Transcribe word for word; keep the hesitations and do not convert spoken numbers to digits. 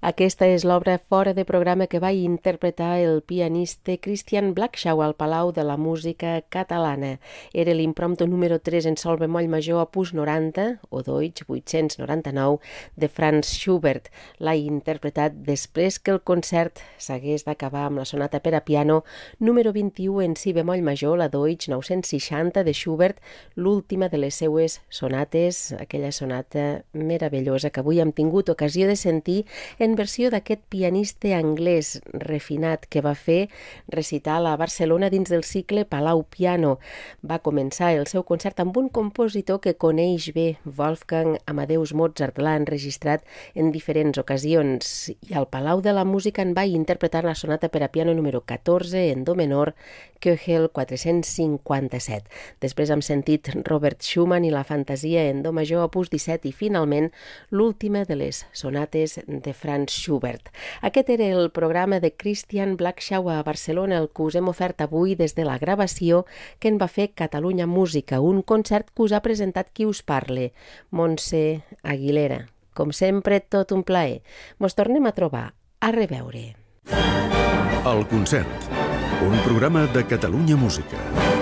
Aquesta és l'obra fora de programa que va interpretar el pianista Christian Blackshaw al Palau de la Música Catalana. Era l'impromptu número tres en sol bemoll major opus noranta, o Deutsch vuit-cents noranta-nou, de Franz Schubert. L'ha interpretat després que el concert s'hagués d'acabar amb la sonata per a piano número vint-i-u en si bemoll major, la Deutsch nou-cents seixanta de Schubert, l'última de les seues sonates, aquella sonata meravellosa que avui hem tingut ocasió de sentir en versió d'aquest pianista anglès refinat que va fer recital a Barcelona dins del cicle Palau Piano. Va començar el seu concert amb un compositor que coneix bé, Wolfgang Amadeus Mozart. L'ha enregistrat en diferents ocasions i al Palau de la Música en va interpretar la sonata per a piano número catorze en do menor, Köchel quatre-cents cinquanta-set. Després hem sentit Robert Schumann i la fantasia en do major opus disset i finalment l'última de les sonates de Franz Schubert. Aquest era el programa de Christian Blackshaw a Barcelona, el que us hem ofert avui des de la gravació que en va fer Catalunya Música, un concert que us ha presentat qui us parle, Montse Aguilera. Com sempre, tot un plaer. Mos tornem a trobar. A reveure. El concert, un programa de Catalunya Música.